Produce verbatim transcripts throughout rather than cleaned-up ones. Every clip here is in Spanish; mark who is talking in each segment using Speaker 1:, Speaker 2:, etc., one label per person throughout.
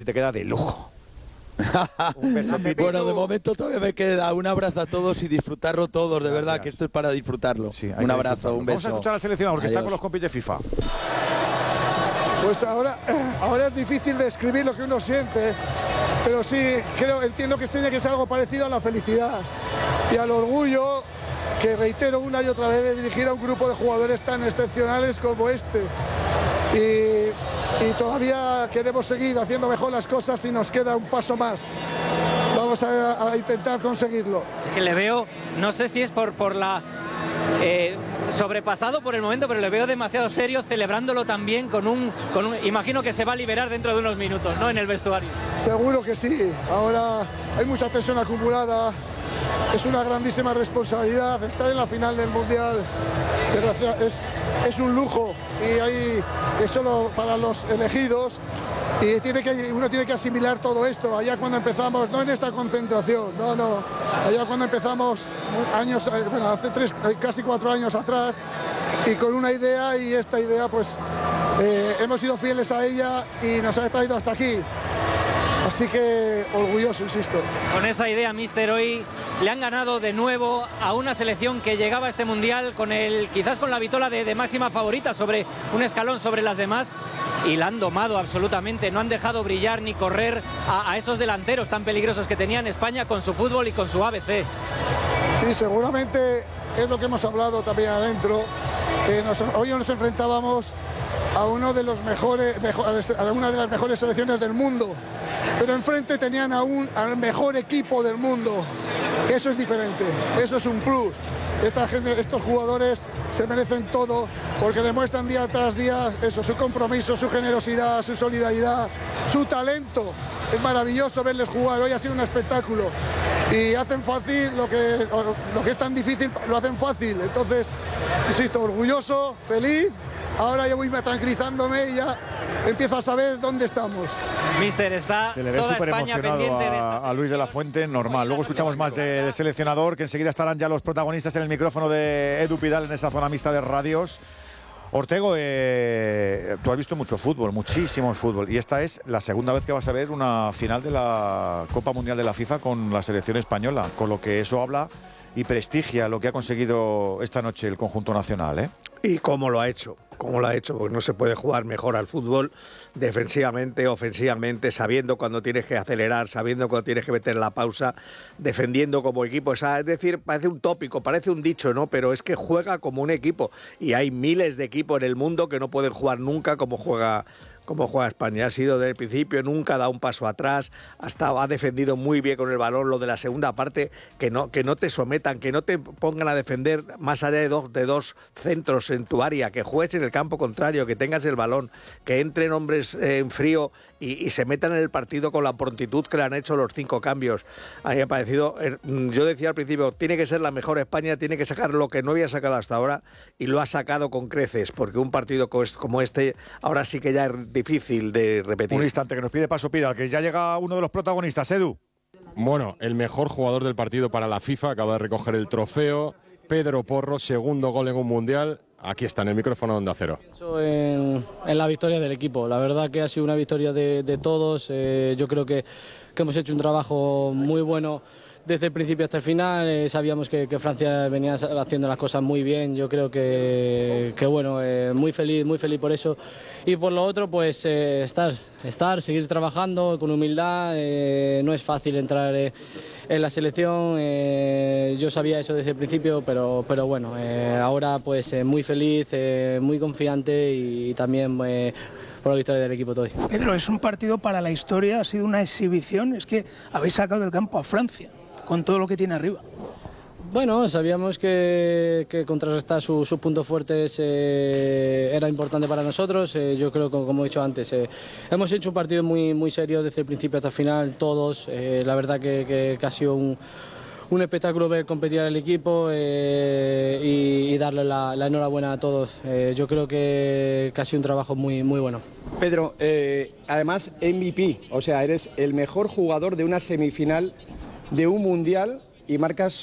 Speaker 1: te queda de lujo. Un beso,
Speaker 2: bueno, de momento todavía me queda un abrazo a todos y disfrutarlo todos, de verdad, que esto es para disfrutarlo.
Speaker 1: Sí,
Speaker 2: un abrazo, un beso.
Speaker 1: Vamos a escuchar al seleccionador que Adiós. Está con los compis de FIFA.
Speaker 3: Pues ahora, ahora es difícil describir lo que uno siente, pero sí creo, entiendo que tiene que ser algo parecido a la felicidad y al orgullo que reitero una y otra vez de dirigir a un grupo de jugadores tan excepcionales como este. Y, y todavía queremos seguir haciendo mejor las cosas y nos queda un paso más. Vamos a, a intentar conseguirlo.
Speaker 4: Sí que le veo, no sé si es por, por la... Eh, sobrepasado por el momento, pero le veo demasiado serio, celebrándolo también con un, con un... Imagino que se va a liberar dentro de unos minutos, ¿no?, en el vestuario.
Speaker 3: Seguro que sí. Ahora hay mucha tensión acumulada. Es una grandísima responsabilidad estar en la final del Mundial. Es, es un lujo y hay, es solo para los elegidos. Y tiene que, uno tiene que asimilar todo esto. Allá cuando empezamos, no en esta concentración, no, no. Allá cuando empezamos, años, bueno, hace tres, casi cuatro años atrás, y con una idea, y esta idea, pues, eh, hemos sido fieles a ella y nos ha traído hasta aquí. Así que orgulloso, insisto.
Speaker 4: Con esa idea, míster, hoy le han ganado de nuevo a una selección que llegaba a este Mundial con el, quizás con la vitola de, de máxima favorita sobre un escalón sobre las demás, y la han domado absolutamente. No han dejado brillar ni correr a, a esos delanteros tan peligrosos que tenía en España con su fútbol y con su A B C.
Speaker 3: Sí, seguramente es lo que hemos hablado también adentro. Eh, nos, hoy nos enfrentábamos a uno de los mejores, mejores, a una de las mejores selecciones del mundo, pero enfrente tenían a un, al mejor equipo del mundo. Eso es diferente, eso es un plus. Esta gente, estos jugadores se merecen todo porque demuestran día tras día eso, su compromiso, su generosidad, su solidaridad, su talento. Es maravilloso verles jugar, hoy ha sido un espectáculo y hacen fácil lo que, lo que es tan difícil, lo hacen fácil. Entonces, insisto, orgulloso, feliz. Ahora ya voy tranquilizándome y ya empiezo a saber dónde estamos.
Speaker 4: Mister, está
Speaker 1: Se le ve
Speaker 4: toda
Speaker 1: súper
Speaker 4: España
Speaker 1: emocionado
Speaker 4: pendiente de
Speaker 1: a,
Speaker 4: esta
Speaker 1: a Luis de la Fuente, normal. Luego escuchamos más del seleccionador, que enseguida estarán ya los protagonistas en el micrófono de Edu Pidal en esta zona mixta de radios. Ortego, eh, tú has visto mucho fútbol, muchísimo fútbol, y esta es la segunda vez que vas a ver una final de la Copa Mundial de la FIFA con la selección española, con lo que eso habla y prestigia lo que ha conseguido esta noche el conjunto nacional, ¿eh?
Speaker 5: Y cómo lo ha hecho, cómo lo ha hecho, porque no se puede jugar mejor al fútbol defensivamente, ofensivamente, sabiendo cuando tienes que acelerar, sabiendo cuando tienes que meter la pausa, defendiendo como equipo. O sea, es decir, parece un tópico, parece un dicho, ¿no? Pero es que juega como un equipo y hay miles de equipos en el mundo que no pueden jugar nunca como juega como juega España. Ha sido desde el principio, nunca ha dado un paso atrás, hasta ha defendido muy bien con el balón. Lo de la segunda parte, que no, que no te sometan, que no te pongan a defender más allá de dos, de dos centros en tu área, que juegues en el campo contrario, que tengas el balón, que entren hombres eh, en frío y, y se metan en el partido con la prontitud que le han hecho los cinco cambios. A mí me ha parecido, eh, yo decía al principio, tiene que ser la mejor España, tiene que sacar lo que no había sacado hasta ahora y lo ha sacado con creces, porque un partido como este ahora sí que ya es difícil de repetir.
Speaker 1: Un instante que nos pide paso Pidal, que ya llega uno de los protagonistas, Edu.
Speaker 6: Bueno, el mejor jugador del partido para la FIFA acaba de recoger el trofeo. Pedro Porro, segundo gol en un mundial. Aquí está en el micrófono de Onda Cero.
Speaker 7: En, en la victoria del equipo. La verdad que ha sido una victoria de, de todos. Eh, yo creo que, que hemos hecho un trabajo muy bueno desde el principio hasta el final. Eh, sabíamos que, que Francia venía haciendo las cosas muy bien. Yo creo que, que bueno, eh, muy feliz, muy feliz por eso. Y por lo otro, pues eh, estar, estar, seguir trabajando con humildad. Eh, no es fácil entrar eh, en la selección. Eh, yo sabía eso desde el principio, pero, pero bueno, eh, ahora pues eh, muy feliz, eh, muy confiante y, y también eh, por la victoria del equipo todo.
Speaker 8: Pedro, es un partido para la historia, ha sido una exhibición. Es que habéis sacado del campo a Francia con todo lo que tiene arriba.
Speaker 7: Bueno, sabíamos que, que contrarrestar su, sus puntos fuertes eh, era importante para nosotros. Eh, yo creo que, como he dicho antes, eh, hemos hecho un partido muy, muy serio desde el principio hasta el final, todos. Eh, la verdad que, que, que ha sido un, un espectáculo ver competir al equipo eh, y, y darle la, la enhorabuena a todos. Eh, yo creo que, que ha sido un trabajo muy, muy bueno.
Speaker 9: Pedro, eh, además M V P, o sea, eres el mejor jugador de una semifinal de un mundial y marcas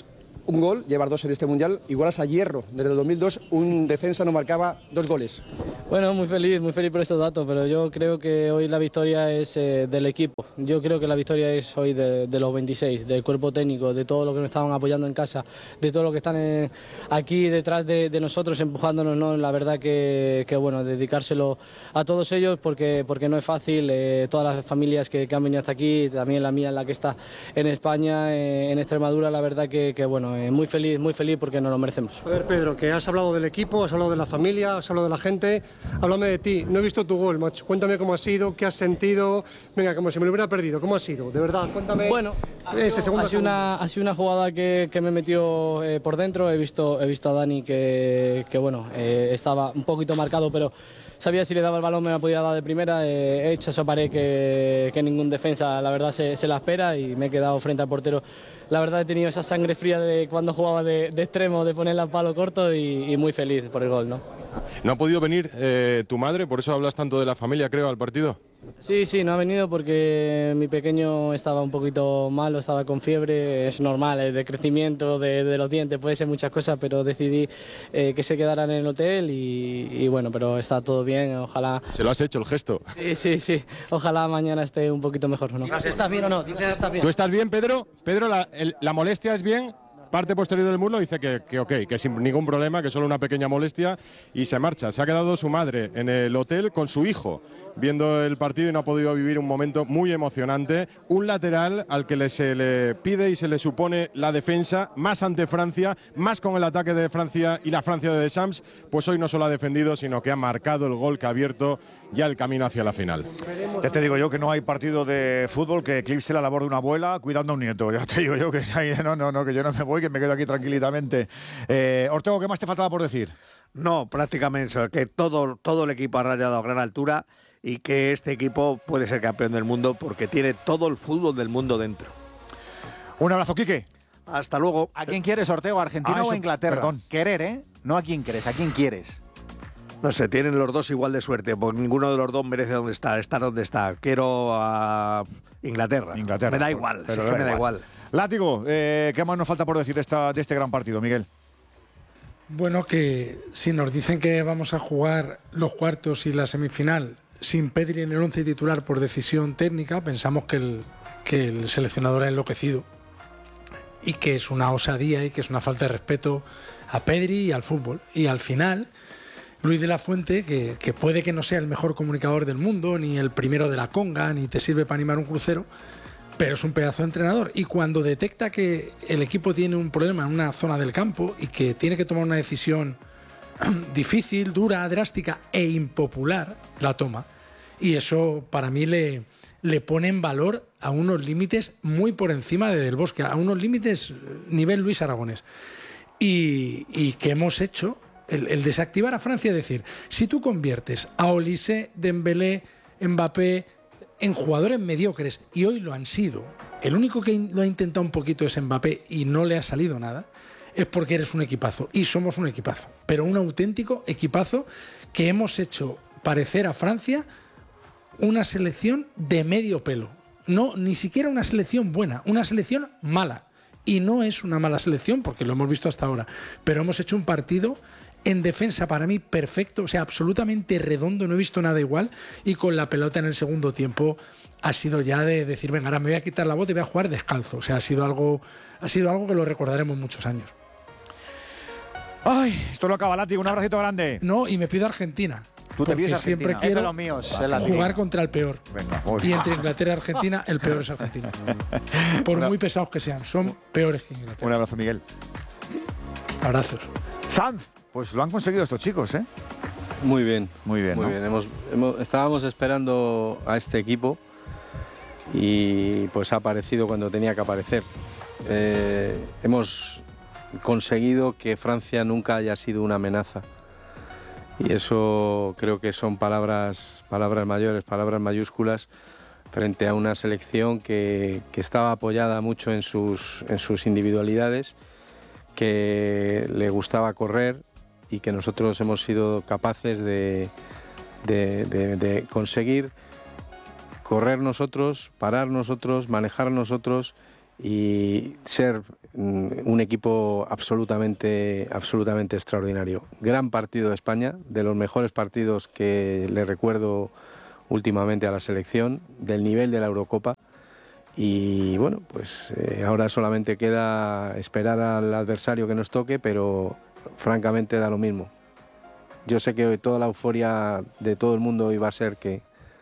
Speaker 9: un gol, llevar dos en este Mundial, igualas a Hierro. Desde el dos mil dos un defensa no marcaba dos goles.
Speaker 7: Bueno, muy feliz, muy feliz por estos datos, pero yo creo que hoy la victoria es eh, del equipo. Yo creo que la victoria es hoy de, de los veintiséis, del cuerpo técnico, de todo lo que nos estaban apoyando en casa, de todo lo que están en, aquí detrás de, de nosotros empujándonos, ¿no? La verdad que, que bueno, dedicárselo a todos ellos porque, porque no es fácil. Eh, todas las familias que, que han venido hasta aquí, también la mía, la que está en España, eh, en Extremadura, la verdad que, que bueno, eh, muy feliz, muy feliz porque nos lo merecemos.
Speaker 10: A ver, Pedro, que has hablado del equipo, has hablado de la familia, has hablado de la gente. Háblame de ti. No he visto tu gol, macho. Cuéntame cómo ha sido, qué has sentido. Venga, como si me lo hubiera perdido. ¿Cómo ha sido? De verdad, cuéntame.
Speaker 7: Bueno, ha sido,
Speaker 10: ese segundo
Speaker 7: ha sido, una, ha sido una jugada que, que me metió eh, por dentro. He visto, he visto a Dani que, que bueno, eh, estaba un poquito marcado, pero sabía si le daba el balón me la podía dar de primera. Eh, he hecho esa pared que, que ningún defensa, la verdad, se, se la espera y me he quedado frente al portero. La verdad he tenido esa sangre fría de cuando jugaba de, de extremo, de ponerla a palo corto y, y muy feliz por el gol, ¿no?
Speaker 6: ¿No ha podido venir eh, tu madre? Por eso hablas tanto de la familia, creo, al partido.
Speaker 7: Sí, sí, no ha venido porque mi pequeño estaba un poquito malo, estaba con fiebre, es normal, es de crecimiento de, de los dientes, puede ser muchas cosas, pero decidí eh, que se quedaran en el hotel y, y bueno, pero está todo bien, ojalá...
Speaker 6: Se lo has hecho, el gesto.
Speaker 7: Sí, sí, sí, ojalá mañana esté un poquito mejor, ¿no?
Speaker 11: ¿Estás bien o no? ¿Estás bien?
Speaker 6: ¿Tú estás bien, Pedro? Pedro, la, el, la molestia es bien... Parte posterior del muslo, dice que, que ok, que sin ningún problema, que solo una pequeña molestia y se marcha. Se ha quedado su madre en el hotel con su hijo viendo el partido y no ha podido vivir un momento muy emocionante. Un lateral al que le, se le pide y se le supone la defensa, más ante Francia, más con el ataque de Francia y la Francia de Deschamps, pues hoy no solo ha defendido, sino que ha marcado el gol que ha abierto ya el camino hacia la final.
Speaker 1: Ya te digo yo que no hay partido de fútbol que eclipse la labor de una abuela cuidando a un nieto. Ya te digo yo que no, no, no, que yo no me voy, que me quedo aquí tranquilitamente. Eh, Ortego, ¿qué más te faltaba por decir?
Speaker 5: No, prácticamente eso, que todo, todo el equipo ha rayado a gran altura y que este equipo puede ser campeón del mundo porque tiene todo el fútbol del mundo dentro.
Speaker 1: Un abrazo, Quique.
Speaker 5: Hasta luego.
Speaker 12: ¿A quién quieres, Ortego? ¿Argentina
Speaker 1: ah,
Speaker 12: o
Speaker 1: eso,
Speaker 12: Inglaterra?
Speaker 1: Perdón.
Speaker 12: Querer, ¿eh? No a quién quieres, ¿a quién quieres?
Speaker 5: No sé, tienen los dos igual de suerte, porque ninguno de los dos merece donde está, estar donde está. Quiero a Inglaterra.
Speaker 1: Inglaterra.
Speaker 5: Me da igual,
Speaker 1: pero
Speaker 5: sí
Speaker 1: da
Speaker 5: que me da
Speaker 1: igual.
Speaker 5: igual.
Speaker 1: Látigo, eh, ¿qué más nos falta por decir de, esta, de este gran partido, Miguel?
Speaker 13: Bueno, que si nos dicen que vamos a jugar los cuartos y la semifinal sin Pedri en el once titular por decisión técnica, pensamos que el, que el seleccionador ha enloquecido y que es una osadía y que es una falta de respeto a Pedri y al fútbol. Y al final, Luis de la Fuente, que, que puede que no sea el mejor comunicador del mundo, ni el primero de la conga, ni te sirve para animar un crucero, pero es un pedazo de entrenador. Y cuando detecta que el equipo tiene un problema en una zona del campo y que tiene que tomar una decisión difícil, dura, drástica e impopular, la toma. Y eso para mí le, le pone en valor a unos límites muy por encima de Del Bosque, a unos límites nivel Luis Aragonés. Y, y que hemos hecho el, el desactivar a Francia, es decir, si tú conviertes a Olise, Dembélé, Mbappé en jugadores mediocres, y hoy lo han sido, el único que lo ha intentado un poquito es Mbappé y no le ha salido nada, es porque eres un equipazo, y somos un equipazo, pero un auténtico equipazo que hemos hecho parecer a Francia una selección de medio pelo, no, ni siquiera una selección buena, una selección mala, y no es una mala selección porque lo hemos visto hasta ahora, pero hemos hecho un partido en defensa para mí perfecto, o sea, absolutamente redondo, no he visto nada igual, y con la pelota en el segundo tiempo ha sido ya de decir, venga, ahora me voy a quitar la voz y voy a jugar descalzo, o sea, ha sido algo, ha sido algo que lo recordaremos muchos años.
Speaker 1: Ay, esto lo acaba, Látigo, un abracito grande.
Speaker 13: No, y me pido Argentina.
Speaker 1: Tú te pides
Speaker 13: Argentina. Siempre quiero
Speaker 12: es de los míos,
Speaker 13: jugar contra el peor.
Speaker 1: Venga,
Speaker 13: y entre Inglaterra y Argentina, el peor es Argentina. Por
Speaker 1: Una...
Speaker 13: muy pesados que sean, son peores que Inglaterra.
Speaker 1: Un abrazo, Miguel.
Speaker 13: Abrazos.
Speaker 1: Sanz, pues lo han conseguido estos chicos, ¿eh?
Speaker 14: Muy bien.
Speaker 1: Muy bien,
Speaker 14: Muy
Speaker 1: ¿no?
Speaker 14: bien. Hemos, hemos, estábamos esperando a este equipo y pues ha aparecido cuando tenía que aparecer. Eh, hemos conseguido que Francia nunca haya sido una amenaza. Y eso creo que son palabras, palabras mayores, palabras mayúsculas frente a una selección que, que estaba apoyada mucho en sus, en sus individualidades, que le gustaba correr y que nosotros hemos sido capaces de, de, de, de conseguir correr nosotros, parar nosotros, manejar nosotros y ser un equipo absolutamente, absolutamente extraordinario. Gran partido de España, de los mejores partidos que le recuerdo últimamente a la selección, del nivel de la Eurocopa. Y bueno, pues eh, ahora solamente queda esperar al adversario que nos toque, pero francamente da lo mismo. Yo sé que toda la euforia de todo el mundo iba a ser que...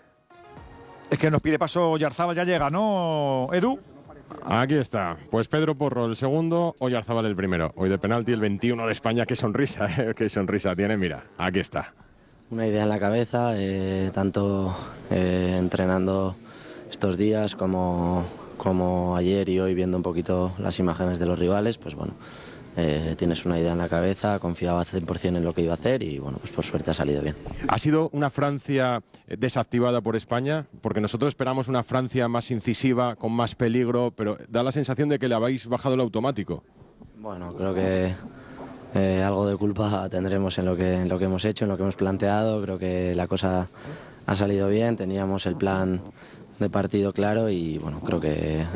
Speaker 1: Es que nos pide paso Oyarzábal, ya llega, ¿no, Edu?
Speaker 6: Aquí está. Pues Pedro Porro el segundo, Oyarzábal el primero. Hoy de penalti el veintiuno de España. Qué sonrisa, ¿eh? Qué sonrisa tiene, mira, aquí está.
Speaker 11: Una idea en la cabeza, eh, tanto eh, entrenando estos días como, como ayer y hoy viendo un poquito las imágenes de los rivales, pues bueno, eh, tienes una idea en la cabeza, confiaba cien por cien en lo que iba a hacer y bueno, pues por suerte ha salido bien.
Speaker 6: ¿Ha sido una Francia desactivada por España? Porque nosotros esperamos una Francia más incisiva, con más peligro, pero da la sensación de que le habéis bajado el automático.
Speaker 11: Bueno, creo que eh, algo de culpa tendremos en lo que, en lo que hemos hecho, en lo que hemos planteado. Creo que la cosa ha salido bien, teníamos el plan de partido claro y bueno, creo que eh,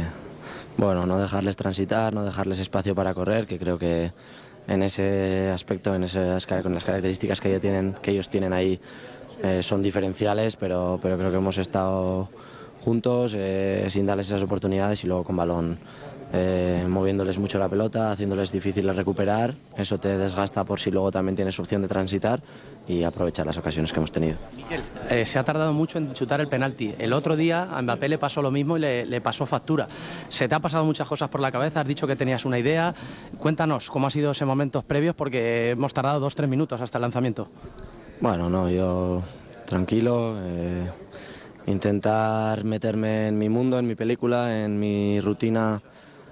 Speaker 11: bueno, no dejarles transitar, no dejarles espacio para correr, que creo que en ese aspecto, en esas, con las características que ellos tienen, que ellos tienen ahí eh, son diferenciales, pero, pero creo que hemos estado juntos eh, sin darles esas oportunidades y luego con balón eh, moviéndoles mucho la pelota, haciéndoles difíciles recuperar. Eso te desgasta por si luego también tienes opción de transitar y aprovechar las ocasiones que hemos tenido.
Speaker 15: Miquel, eh, se ha tardado mucho en chutar el penalti. El otro día a Mbappé le pasó lo mismo y le, le pasó factura. Se te ha pasado muchas cosas por la cabeza, has dicho que tenías una idea. Cuéntanos cómo ha sido ese momentos previos, porque hemos tardado dos, tres minutos hasta el lanzamiento.
Speaker 11: Bueno, no, yo tranquilo, eh, intentar meterme en mi mundo, en mi película, en mi rutina,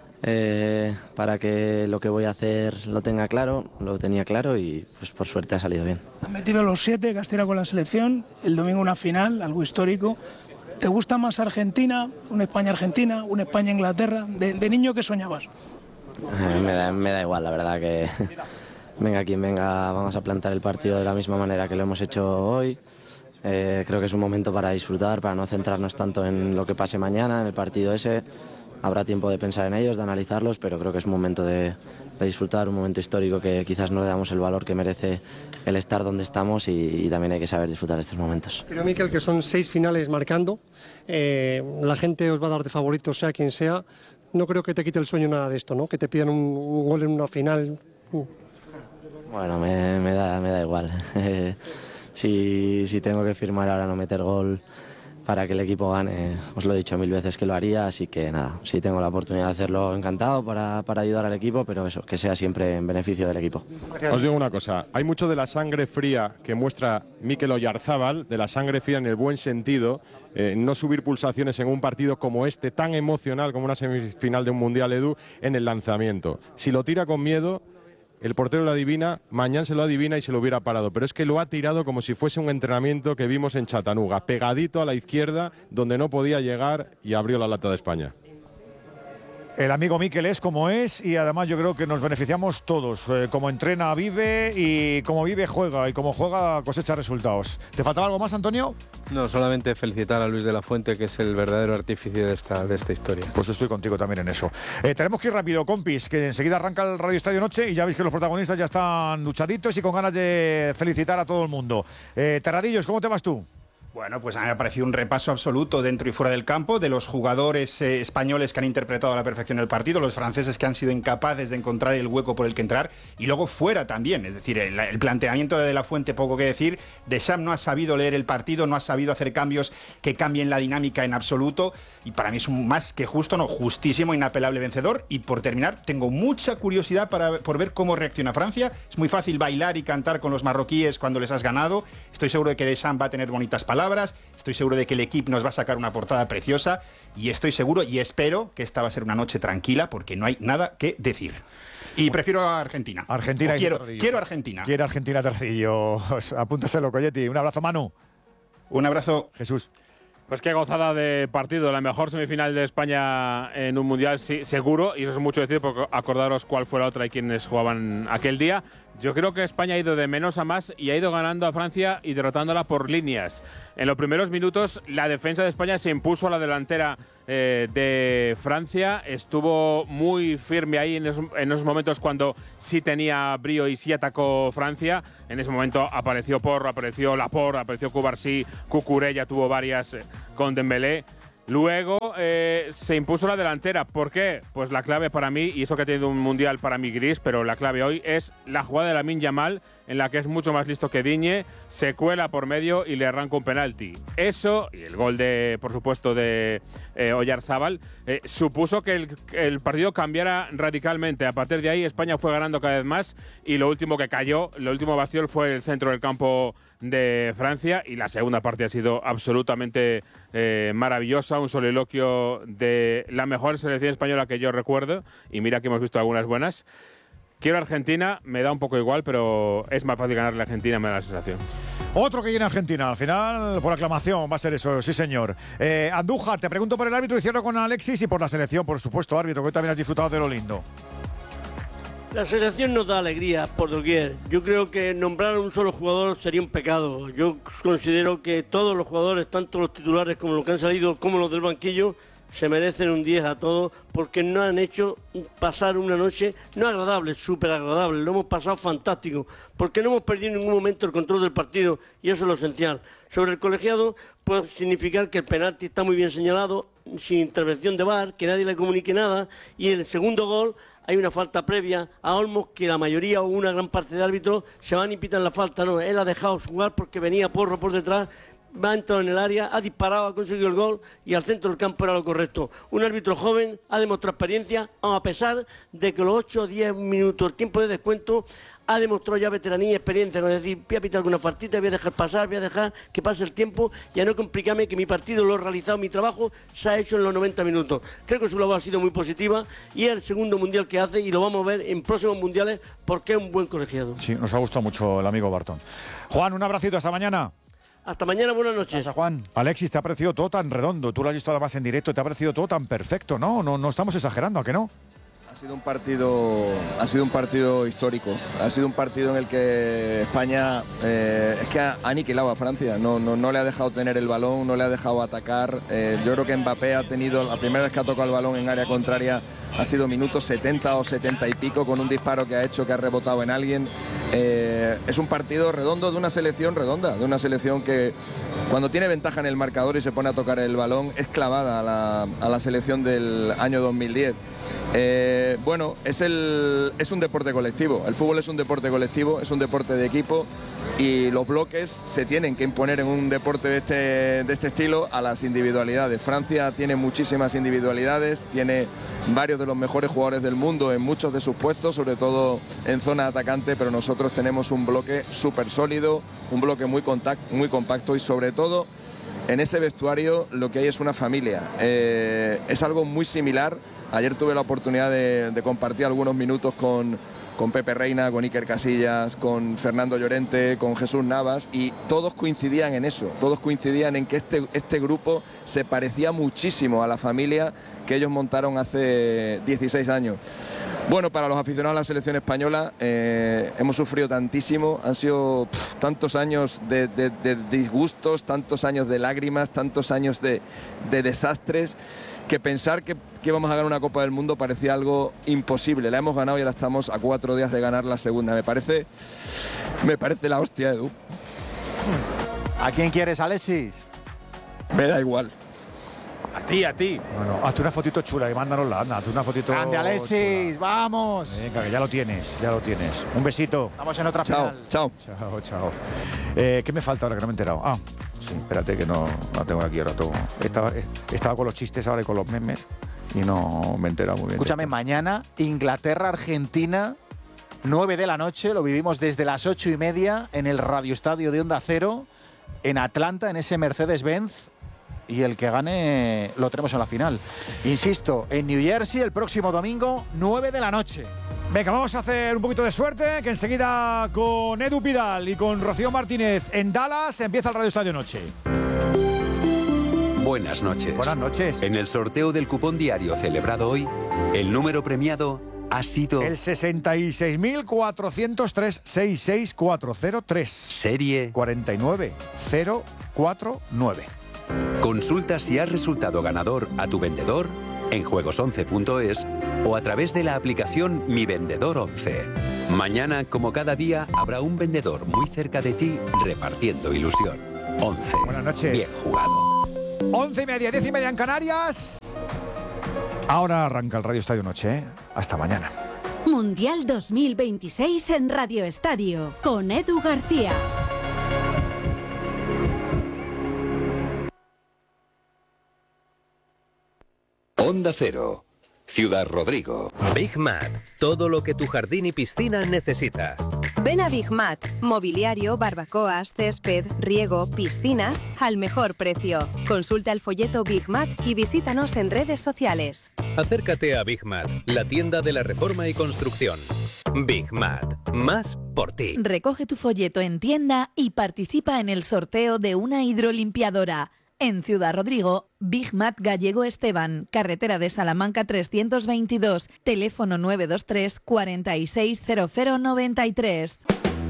Speaker 11: eh, para que lo que voy a hacer lo tenga claro, lo tenía claro y pues por suerte ha salido bien.
Speaker 8: Han metido los siete, Castilla con la selección, el domingo una final, algo histórico. ¿Te gusta más Argentina, una España-Argentina, una España-Inglaterra? ¿De, de niño qué soñabas?
Speaker 11: Eh, me, da, me da igual, la verdad que venga quien venga, vamos a plantar el partido de la misma manera que lo hemos hecho hoy. Eh, creo que es un momento para disfrutar, para no centrarnos tanto en lo que pase mañana, en el partido ese. Habrá tiempo de pensar en ellos, de analizarlos, pero creo que es un momento de, de disfrutar, un momento histórico que quizás no le damos el valor que merece el estar donde estamos y, y también hay que saber disfrutar de estos momentos.
Speaker 10: Creo, Miquel, que son seis finales marcando. Eh, la gente os va a dar de favorito, sea quien sea. No creo que te quite el sueño nada de esto, ¿no? Que te pidan un, un gol en una final. Uh.
Speaker 11: Bueno, me, me, da, me da igual. si, si tengo que firmar ahora no meter gol para que el equipo gane, os lo he dicho mil veces que lo haría, así que nada, si tengo la oportunidad de hacerlo, encantado para, para ayudar al equipo, pero eso, que sea siempre en beneficio del equipo.
Speaker 6: Os digo una cosa, hay mucho de la sangre fría que muestra Mikel Oyarzábal, de la sangre fría en el buen sentido, eh, no subir pulsaciones en un partido como este, tan emocional como una semifinal de un Mundial, Edu, en el lanzamiento. Si lo tira con miedo, el portero lo adivina, mañana se lo adivina y se lo hubiera parado. Pero es que lo ha tirado como si fuese un entrenamiento que vimos en Chattanooga, pegadito a la izquierda, donde no podía llegar y abrió la lata de España.
Speaker 1: El amigo Mikel es como es y además yo creo que nos beneficiamos todos. Eh, como entrena, vive y como vive, juega. Y como juega, cosecha resultados. ¿Te faltaba algo más, Antonio?
Speaker 14: No, solamente felicitar a Luis de la Fuente, que es el verdadero artífice de esta, de esta historia.
Speaker 1: Pues estoy contigo también en eso. Eh, tenemos que ir rápido, compis, que enseguida arranca el Radio Estadio Noche y ya veis que los protagonistas ya están duchaditos y con ganas de felicitar a todo el mundo. Eh, Terradillos, ¿cómo te vas tú?
Speaker 16: Bueno, pues a mí me ha parecido un repaso absoluto dentro y fuera del campo de los jugadores eh, españoles que han interpretado a la perfección el partido, los franceses que han sido incapaces de encontrar el hueco por el que entrar y luego fuera también, es decir, el, el planteamiento de De la Fuente, poco que decir. Deschamps no ha sabido leer el partido, no ha sabido hacer cambios que cambien la dinámica en absoluto y para mí es un más que justo, no, justísimo, inapelable vencedor. Y por terminar, tengo mucha curiosidad para, por ver cómo reacciona Francia. Es muy fácil bailar y cantar con los marroquíes cuando les has ganado. Estoy seguro de que Deschamps va a tener bonitas palabras. Estoy seguro de que el equipo nos va a sacar una portada preciosa y estoy seguro y espero que esta va a ser una noche tranquila porque no hay nada que decir. Y prefiero a Argentina.
Speaker 1: Argentina.
Speaker 16: Y quiero, quiero Argentina.
Speaker 1: Quiero Argentina, Terradillo. Apúntaselo, Coyetti. Un abrazo, Manu.
Speaker 16: Un abrazo.
Speaker 1: Jesús.
Speaker 17: Pues qué gozada de partido, la mejor semifinal de España en un Mundial, sí, seguro, y eso es mucho decir porque acordaros cuál fue la otra y quiénes jugaban aquel día. Yo creo que España ha ido de menos a más y ha ido ganando a Francia y derrotándola por líneas. En los primeros minutos la defensa de España se impuso a la delantera eh, de Francia, estuvo muy firme ahí en esos, en esos momentos cuando sí tenía brío y sí atacó Francia. En ese momento apareció Porro, apareció Laporte, apareció Cubarsí, Cucurella tuvo varias eh, con Dembélé. Luego eh, se impuso la delantera. ¿Por qué? Pues la clave para mí, y eso que ha tenido un mundial para mí gris, pero la clave hoy es la jugada de Lamine Yamal, en la que es mucho más listo que Digne, se cuela por medio y le arranca un penalti. Eso, y el gol de, por supuesto, de eh, Oyarzábal, eh, supuso que el, el partido cambiara radicalmente. A partir de ahí España fue ganando cada vez más y lo último que cayó, lo último bastión fue el centro del campo de Francia, y la segunda parte ha sido absolutamente eh, maravillosa, un soliloquio de la mejor selección española que yo recuerdo, y mira que hemos visto algunas buenas. Quiero Argentina, me da un poco igual, pero es más fácil ganarle a Argentina, me da la sensación.
Speaker 1: Otro que viene a Argentina, al final, por aclamación, va a ser eso, sí señor. Eh, Andújar, te pregunto por el árbitro y cierro con Alexis, y por la selección, por supuesto, árbitro, que hoy también has disfrutado de lo lindo.
Speaker 18: La selección nos da alegría por doquier. Yo creo que nombrar a un solo jugador sería un pecado. Yo considero que todos los jugadores, tanto los titulares como los que han salido, como los del banquillo, se merecen un diez a todos, porque nos han hecho pasar una noche no agradable, súper agradable. Lo hemos pasado fantástico, porque no hemos perdido en ningún momento el control del partido, y eso es lo esencial. Sobre el colegiado, puede significar que el penalti está muy bien señalado, sin intervención de V A R, que nadie le comunique nada, y el segundo gol hay una falta previa a Olmos, que la mayoría o una gran parte de árbitros se van y pitan la falta. No, él ha dejado jugar porque venía Porro por detrás, va entrado en el área, ha disparado, ha conseguido el gol, y al centro del campo era lo correcto. Un árbitro joven, ha demostrado experiencia, a pesar de que los ocho o diez minutos, el tiempo de descuento, ha demostrado ya veteranía y experiencia, es decir, voy a pitar alguna faltita, voy a dejar pasar, voy a dejar que pase el tiempo y a no complicarme, que mi partido lo he realizado, mi trabajo se ha hecho en los noventa minutos. Creo que su labor ha sido muy positiva y es el segundo mundial que hace, y lo vamos a ver en próximos mundiales porque es un buen colegiado.
Speaker 1: Sí, nos ha gustado mucho el amigo Bartón. Juan, un abracito, hasta mañana.
Speaker 18: Hasta mañana, buenas noches.
Speaker 1: Gracias, Juan. Alexis, te ha parecido todo tan redondo, tú lo has visto además en directo, te ha parecido todo tan perfecto, ¿no? No, no estamos exagerando, ¿a que no?
Speaker 19: Ha sido un partido, ha sido un partido histórico. Ha sido un partido en el que España eh, es que ha aniquilado a Francia. No, no, no le ha dejado tener el balón, no le ha dejado atacar. Eh, yo creo que Mbappé ha tenido, la primera vez que ha tocado el balón en área contraria, ha sido minutos setenta o setenta y pico, con un disparo que ha hecho, que ha rebotado en alguien. Eh, es un partido redondo de una selección redonda, de una selección que cuando tiene ventaja en el marcador y se pone a tocar el balón es clavada a la, a la selección del año dos mil diez. Eh, bueno, es, el, es un deporte colectivo, el fútbol es un deporte colectivo, es un deporte de equipo, y los bloques se tienen que imponer en un deporte de este, de este estilo a las individualidades. Francia tiene muchísimas individualidades, tiene varios de los mejores jugadores del mundo en muchos de sus puestos, sobre todo en zona atacante, pero nosotros tenemos un bloque súper sólido, un bloque muy, contact, muy compacto, y sobre todo en ese vestuario lo que hay es una familia. Eh, es algo muy similar. Ayer tuve la oportunidad de, de compartir algunos minutos con, con Pepe Reina, con Iker Casillas, con Fernando Llorente, con Jesús Navas, y todos coincidían en eso, todos coincidían en que este, este grupo se parecía muchísimo a la familia que ellos montaron hace dieciséis años. Bueno, para los aficionados a la selección española eh, hemos sufrido tantísimo, han sido pff, tantos años de, de, de disgustos, tantos años de lágrimas, tantos años de, de desastres, que pensar que, que íbamos a ganar una Copa del Mundo parecía algo imposible. La hemos ganado y ahora estamos a cuatro días de ganar la segunda. Me parece, me parece la hostia, Edu.
Speaker 12: ¿A quién quieres, Alexis?
Speaker 19: Me da igual.
Speaker 17: A ti, a ti.
Speaker 1: Bueno, hazte una fotito chula y mándanosla, anda, hazte una fotito.
Speaker 12: Grande, Alexis, chula. Vamos.
Speaker 1: Venga, que ya lo tienes, ya lo tienes. Un besito.
Speaker 12: Estamos en otra
Speaker 19: chao,
Speaker 12: final.
Speaker 19: Chao,
Speaker 1: chao. Chao, eh, ¿Qué me falta ahora que no me he enterado? Ah, sí, espérate que no, no tengo aquí ahora todo. Estaba, estaba con los chistes ahora y con los memes y no me he enterado muy bien.
Speaker 12: Escúchame, mañana Inglaterra-Argentina, nueve de la noche, lo vivimos desde las ocho y media en el Radio Estadio de Onda Cero, en Atlanta, en ese Mercedes-Benz. Y el que gane lo tenemos en la final. Insisto, en New Jersey el próximo domingo, nueve de la noche.
Speaker 1: Venga, vamos a hacer un poquito de suerte, que enseguida con Edu Pidal y con Rocío Martínez en Dallas empieza el Radio Estadio Noche.
Speaker 20: Buenas noches.
Speaker 1: Buenas noches.
Speaker 20: En el sorteo del cupón diario celebrado hoy, el número premiado ha sido...
Speaker 1: El sesenta y seis mil cuatrocientos tres, sesenta y seis mil cuatrocientos tres.
Speaker 20: Serie...
Speaker 1: cuarenta y nueve mil cuarenta y nueve.
Speaker 20: Consulta si has resultado ganador a tu vendedor en juegos once punto es o a través de la aplicación Mi Vendedor once. Mañana, como cada día, habrá un vendedor muy cerca de ti repartiendo ilusión. once.
Speaker 1: Buenas noches.
Speaker 20: Bien jugado.
Speaker 1: Once y media, diez y media en Canarias. Ahora arranca el Radio Estadio Noche, ¿eh? Hasta mañana.
Speaker 21: Mundial dos mil veintiséis en Radio Estadio, con Edu García.
Speaker 22: Onda Cero, Ciudad Rodrigo.
Speaker 23: Big Mat, todo lo que tu jardín y piscina necesita.
Speaker 24: Ven a Big Mat, mobiliario, barbacoas, césped, riego, piscinas, al mejor precio. Consulta el folleto Big Mat y visítanos en redes sociales.
Speaker 23: Acércate a Big Mat, la tienda de la reforma y construcción. Big Mat, más por ti.
Speaker 25: Recoge tu folleto en tienda y participa en el sorteo de una hidrolimpiadora. En Ciudad Rodrigo, Big Mat Gallego Esteban, carretera de Salamanca trescientos veintidós, teléfono nueve dos tres, cuarenta y seis, cero cero noventa y tres.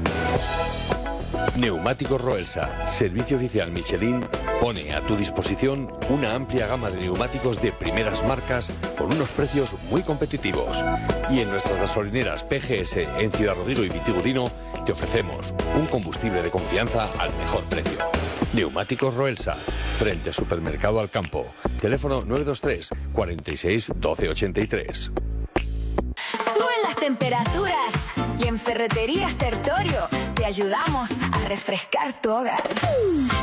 Speaker 26: Neumáticos Roelsa, servicio oficial Michelin, pone a tu disposición una amplia gama de neumáticos de primeras marcas con unos precios muy competitivos. Y en nuestras gasolineras P G S en Ciudad Rodrigo y Vitigudino te ofrecemos un combustible de confianza al mejor precio. Neumáticos Roelsa, frente Supermercado al Campo. Teléfono nueve dos tres, cuarenta y seis, doce ochenta y tres.
Speaker 27: Suben las temperaturas y en Ferretería Sertorio te ayudamos a refrescar tu hogar.